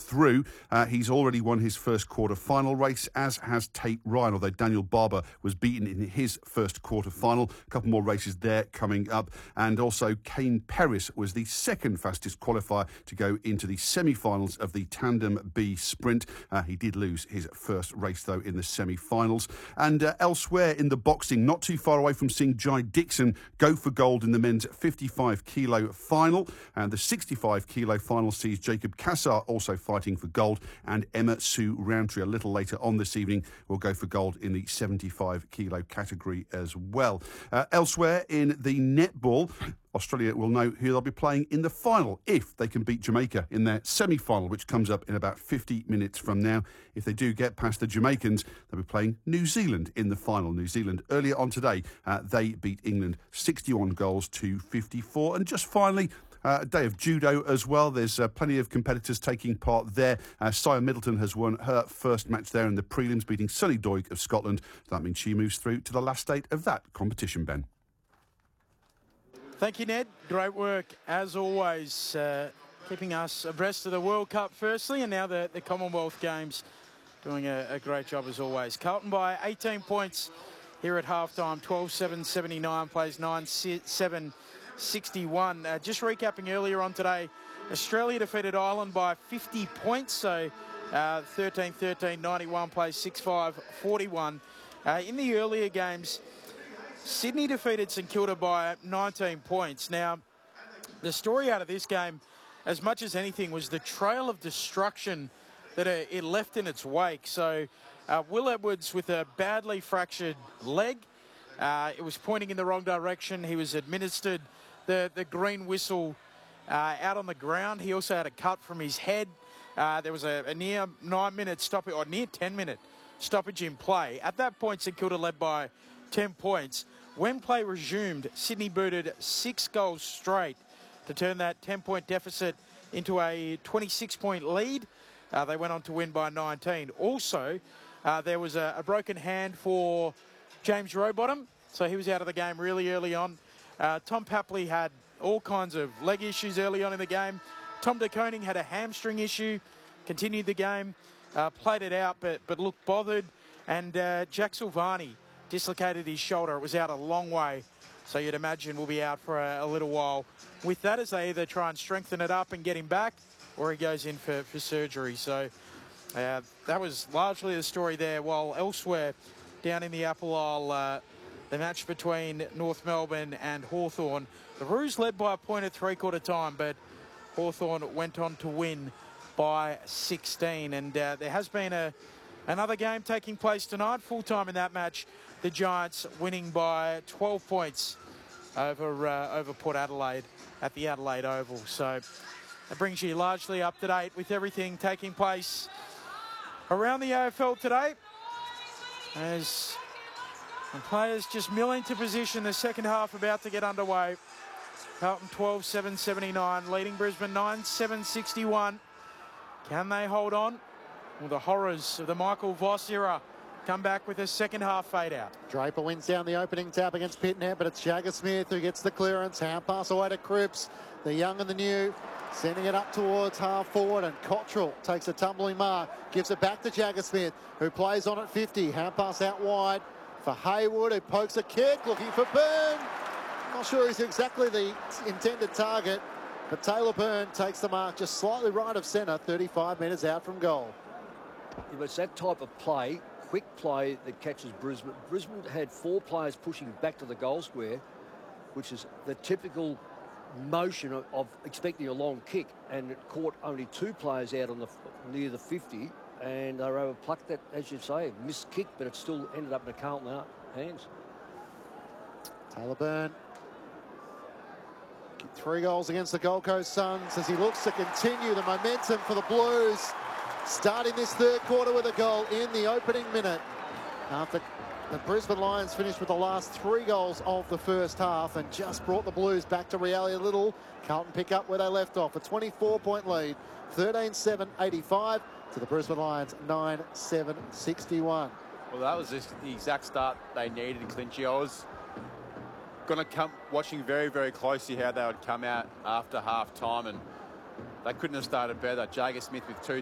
through. He's already won his first quarter-final race, as has Tate Ryan, although Daniel Barber was beaten in his first quarter-final. A couple more races there coming up. And also Kane Perris was the second fastest qualifier to go into the semi-finals of the Tandem B Sprint. He did lose his first race, though, in the semi-finals. And elsewhere in the boxing, not too far away from seeing Jai Dixon go for gold in the men's 55-kilo final. And the 65-kilo final sees Jacob Cassar also fighting for gold, and Emma Sue Roundtree a little later on this evening will go for gold in the 75-kilo category as well. Elsewhere in the netball, Australia will know who they'll be playing in the final if they can beat Jamaica in their semi-final, which comes up in about 50 minutes from now. If they do get past the Jamaicans, they'll be playing New Zealand in the final. New Zealand, earlier on today, they beat England 61 goals to 54. And just finally, a day of judo as well. There's plenty of competitors taking part there. Sia Middleton has won her first match there in the prelims, beating Sunny Doig of Scotland. That means she moves through to the last state of that competition, Ben. Thank you, Ned. Great work, as always, keeping us abreast of the World Cup firstly, and now the Commonwealth Games. Doing a great job, as always. Carlton by 18 points here at halftime, 12-7-79, plays 9-7-61. Just recapping earlier on today, Australia defeated Ireland by 50 points, so 13-13, 91, plays 6-5-41. In the earlier games, Sydney defeated St Kilda by 19 points. Now, the story out of this game, as much as anything, was the trail of destruction that it left in its wake. So, Will Edwards with a badly fractured leg. It was pointing in the wrong direction. He was administered the green whistle out on the ground. He also had a cut from his head. There was a near 9-minute stoppage, or near 10-minute stoppage in play. At that point, St Kilda led by 10 points. When play resumed, Sydney booted 6 goals straight to turn that 10-point deficit into a 26-point lead. They went on to win by 19. Also, there was a broken hand for James Rowbottom, so he was out of the game really early on. Tom Papley had all kinds of leg issues early on in the game. Tom De Koning had a hamstring issue, continued the game, played it out, but looked bothered. And Jack Silvani dislocated his shoulder. It was out a long way, so you'd imagine we'll be out for a little while with that, as they either try and strengthen it up and get him back, or he goes in for surgery. So that was largely the story there. While elsewhere, down in the Apple Isle, the match between North Melbourne and Hawthorn, the Roos led by a point at three-quarter time, but Hawthorn went on to win by 16. And there has been another game taking place tonight, full-time in that match. The Giants winning by 12 points over Port Adelaide at the Adelaide Oval. So that brings you largely up to date with everything taking place around the AFL today. As the players just mill into position, the second half about to get underway. Carlton 12-7-79, leading Brisbane 9-7-61. Can they hold on? Well, the horrors of the Michael Voss era come back with a second half fade out. Draper wins down the opening tap against Pitner, but it's Jagger Smith who gets the clearance. Hand pass away to Cripps, the young and the new, sending it up towards half forward, and Cottrell takes a tumbling mark, gives it back to Jagger Smith, who plays on at 50. Hand pass out wide for Hayward, who pokes a kick, looking for Byrne. Not sure he's exactly the intended target, but Taylor Byrne takes the mark just slightly right of centre, 35 metres out from goal. Yeah, it's that type of play, quick play, that catches Brisbane. Brisbane had 4 players pushing back to the goal square, which is the typical motion of expecting a long kick, and it caught only 2 players out on near the 50, and they were able to pluck that, as you say, missed kick, but it still ended up in the Carlton hands. Taylor Byrne, 3 goals against the Gold Coast Suns as he looks to continue the momentum for the Blues, starting this third quarter with a goal in the opening minute. After the Brisbane Lions finished with the last 3 goals of the first half and just brought the Blues back to reality a little. Carlton pick up where they left off, a 24-point lead, 13-7-85 to the Brisbane Lions, 9-7-61. Well, that was just the exact start they needed in clinching. I was going to come watching very, very closely how they would come out after half time, and they couldn't have started better. Jagger Smith with 2